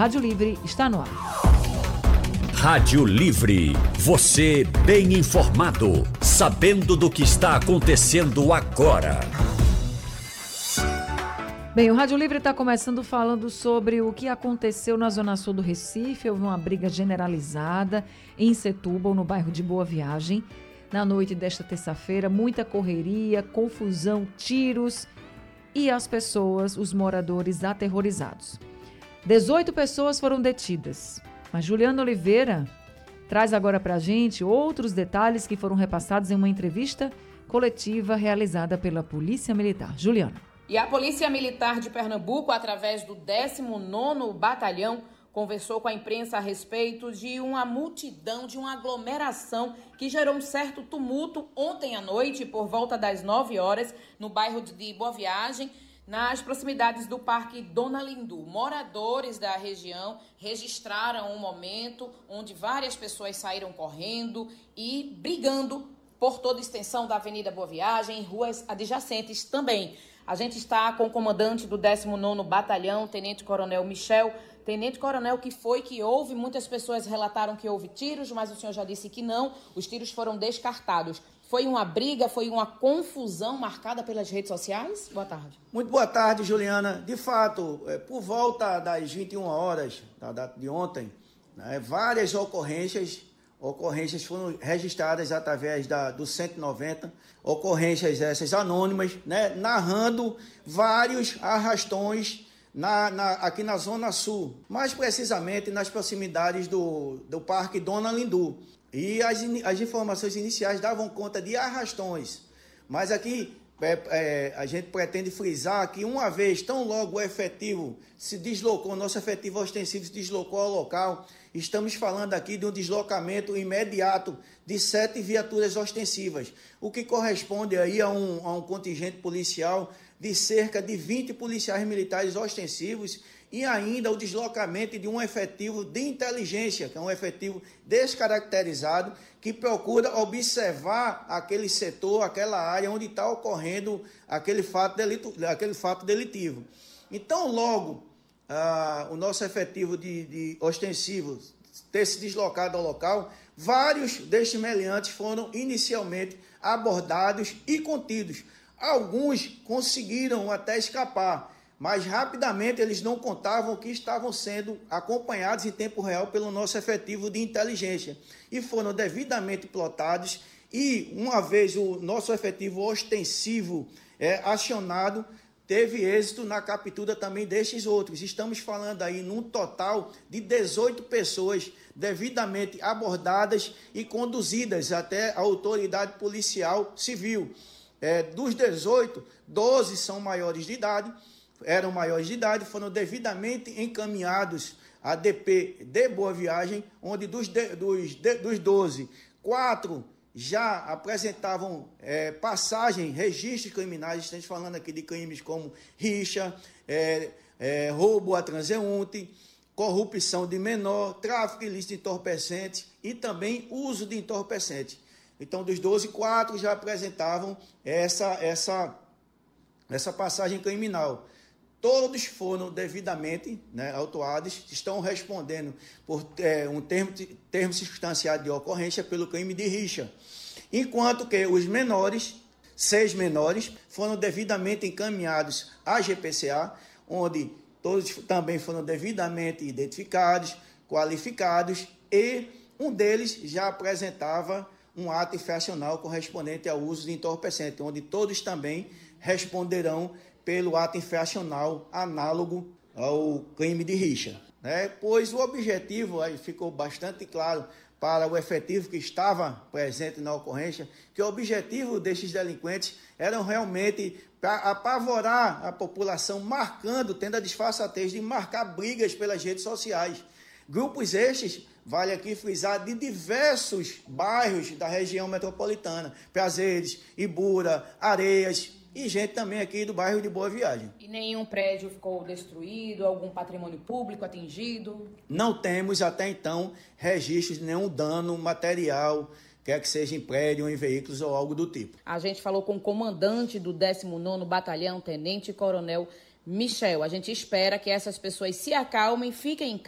Rádio Livre está no ar. Rádio Livre, você bem informado, sabendo do que está acontecendo agora. Bem, o Rádio Livre está começando falando sobre o que aconteceu na Zona Sul do Recife. Houve uma briga generalizada em Setúbal, no bairro de Boa Viagem, na noite desta terça-feira. Muita correria, confusão, tiros e as pessoas, os moradores aterrorizados. 18 pessoas foram detidas. Mas Juliana Oliveira traz agora para a gente outros detalhes que foram repassados em uma entrevista coletiva realizada pela Polícia Militar. Juliana. E a Polícia Militar de Pernambuco, através do 19º Batalhão, conversou com a imprensa a respeito de uma multidão, de uma aglomeração que gerou um certo tumulto ontem à noite, por volta das 9 horas, no bairro de Boa Viagem, nas proximidades do Parque Dona Lindu. Moradores da região registraram um momento onde várias pessoas saíram correndo e brigando por toda a extensão da Avenida Boa Viagem e ruas adjacentes também. A gente está com o comandante do 19º Batalhão, Tenente Coronel Michel. Tenente Coronel, que houve, muitas pessoas relataram que houve tiros, mas o senhor já disse que não, os tiros foram descartados. Foi uma briga, foi uma confusão marcada pelas redes sociais? Boa tarde. Muito boa tarde, Juliana. De fato, por volta das 21 horas da data de ontem, várias ocorrências foram registradas através do 190, ocorrências essas anônimas, narrando vários arrastões aqui na Zona Sul, mais precisamente nas proximidades do Parque Dona Lindu. E as informações iniciais davam conta de arrastões, mas aqui a gente pretende frisar que uma vez, tão logo o efetivo se deslocou, nosso efetivo ostensivo se deslocou ao local, estamos falando aqui de um deslocamento imediato de 7 viaturas ostensivas, o que corresponde aí a um contingente policial de cerca de 20 policiais militares ostensivos e ainda o deslocamento de um efetivo de inteligência, que é um efetivo descaracterizado, que procura observar aquele setor, aquela área onde está ocorrendo aquele fato delitivo. Então, logo o nosso efetivo de ostensivo ter se deslocado ao local, vários destes meliantes foram inicialmente abordados e contidos. Alguns conseguiram até escapar, mas rapidamente eles não contavam que estavam sendo acompanhados em tempo real pelo nosso efetivo de inteligência e foram devidamente plotados e, uma vez o nosso efetivo ostensivo acionado, teve êxito na captura também destes outros. Estamos falando aí num total de 18 pessoas devidamente abordadas e conduzidas até a autoridade policial civil. Dos 18, 12 são maiores de idade, eram maiores de idade, foram devidamente encaminhados à DP de Boa Viagem, onde dos 12, 4 já apresentavam registros criminais. Estamos falando aqui de crimes como rixa, roubo a transeunte, corrupção de menor, tráfico ilícito de entorpecentes e também uso de entorpecentes. Então, dos 12, 4 já apresentavam essa passagem criminal. Todos foram devidamente autuados, estão respondendo por um termo circunstanciado de ocorrência pelo crime de rixa. Enquanto que os menores, 6 menores, foram devidamente encaminhados à GPCA, onde todos também foram devidamente identificados, qualificados, e um deles já apresentava um ato infracional correspondente ao uso de entorpecente, onde todos também responderão pelo ato infracional análogo ao crime de rixa. Pois o objetivo, aí ficou bastante claro para o efetivo que estava presente na ocorrência, que o objetivo destes delinquentes era realmente para apavorar a população, tendo a disfarçatez de marcar brigas pelas redes sociais. Grupos estes, vale aqui frisar, de diversos bairros da região metropolitana, Prazeres, Ibura, Areias, e gente também aqui do bairro de Boa Viagem. E nenhum prédio ficou destruído, algum patrimônio público atingido? Não temos até então registros de nenhum dano material, quer que seja em prédio, ou em veículos ou algo do tipo. A gente falou com o comandante do 19º Batalhão, Tenente Coronel Michel. A gente espera que essas pessoas se acalmem, fiquem em casa.